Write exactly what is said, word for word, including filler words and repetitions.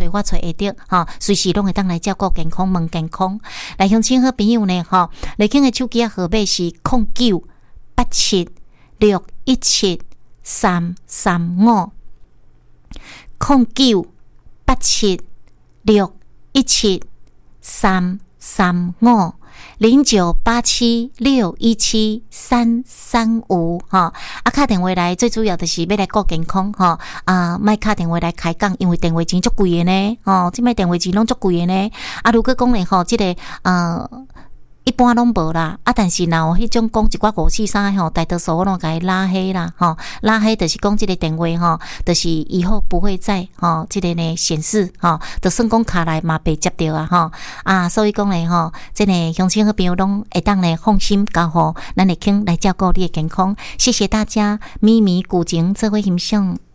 找我找会到吼，随时拢会当来照顾健康问健康。来乡亲好朋友呢吼，来庆的手机号码是零九八七六一七三三五零九八七六一七三三五。零九八七六一七三三五哈，啊，打电话来最主要的是要来顾健康哈啊，莫打电话来开讲，因为电话钱足贵的呢，哦，即摆电话钱拢足贵的呢，啊，如果讲咧吼，即、这个呃。一般拢无啦，啊，但是若有迄种讲一寡五四三吼，大多数我拢甲伊拉黑啦，吼，拉黑就是讲即个电话吼，就是以后不会再吼，即个呢显示吼，就算讲卡来嘛被接到啊，吼啊，所以讲咧吼，即个乡亲好朋友拢会当咧放心交互咱会肯来照顾你的健康，谢谢大家，咪咪古情做伙欣赏。